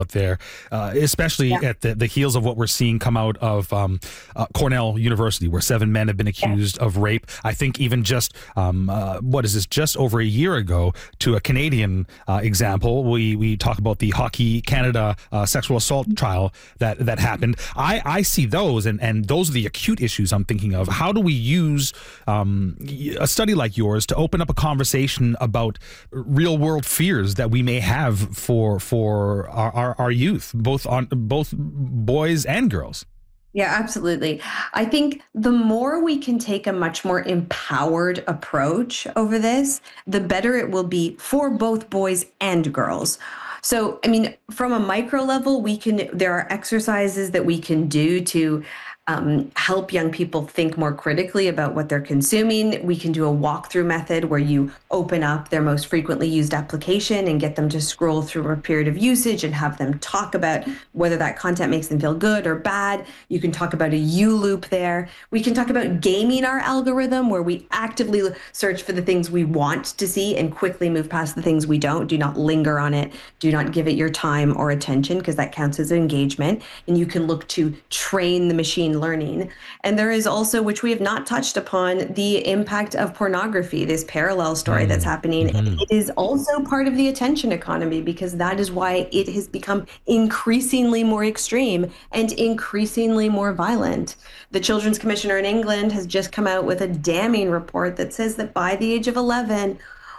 there, especially at the heels of what we're seeing come out of Cornell University, where 7 men have been accused of rape. I think even just, just over a year ago, to a Canadian example, we talk about the Hockey Canada sexual assault trial that happened. I see those, and those are the acute issues I'm thinking of. How do we use a study like yours to open up a conversation about real world fears that we may have for our youth, both boys and girls? Yeah, absolutely. I think the more we can take a much more empowered approach over this, the better it will be for both boys and girls. So, I mean, from a micro level, there are exercises that we can do to help young people think more critically about what they're consuming. We can do a walkthrough method where you open up their most frequently used application and get them to scroll through a period of usage and have them talk about whether that content makes them feel good or bad. You can talk about a U loop there. We can talk about gaming our algorithm, where we actively search for the things we want to see and quickly move past the things we don't. Do not linger on it. Do not give it your time or attention, because that counts as engagement. And you can look to train the machine learning. And there is also, which we have not touched upon, the impact of pornography, this parallel story that's happening. Mm-hmm. It is also part of the attention economy, because that is why it has become increasingly more extreme and increasingly more violent. The Children's Commissioner in England has just come out with a damning report that says that by the age of 11,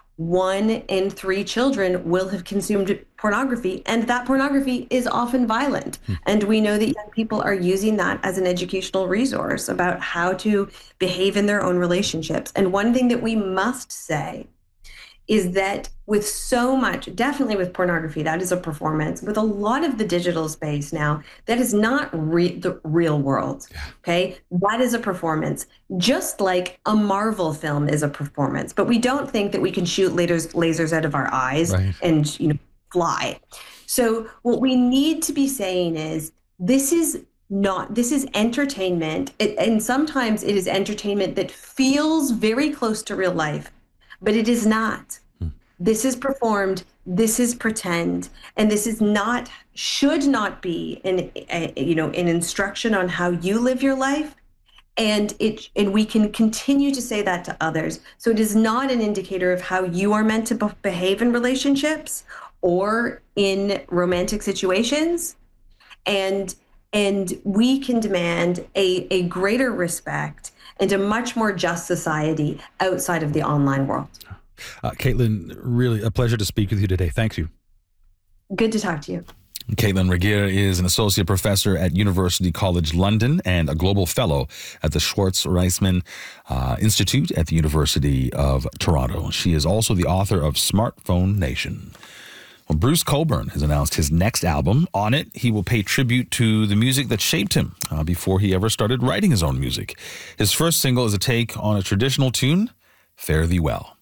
1 in 3 children will have consumed pornography, and that pornography is often violent. And we know that young people are using that as an educational resource about how to behave in their own relationships. And one thing that we must say is that with so much, definitely with pornography, that is a performance. With a lot of the digital space now, that is not the real world, okay? That is a performance, just like a Marvel film is a performance. But we don't think that we can shoot lasers out of our eyes and fly. So what we need to be saying is, this is entertainment, and sometimes it is entertainment that feels very close to real life, but it is not. This is performed, this is pretend, and this is should not be an instruction on how you live your life. And we can continue to say that to others. So it is not an indicator of how you are meant to behave in relationships or in romantic situations. And we can demand a greater respect and a much more just society outside of the online world. Caitlin, really a pleasure to speak with you today. Thank you. Good to talk to you. Caitlin Regehr is an associate professor at University College London and a global fellow at the Schwartz Reisman Institute at the University of Toronto. She is also the author of Smartphone Nation. Well, Bruce Cockburn has announced his next album. On it, he will pay tribute to the music that shaped him before he ever started writing his own music. His first single is a take on a traditional tune, Fare Thee Well.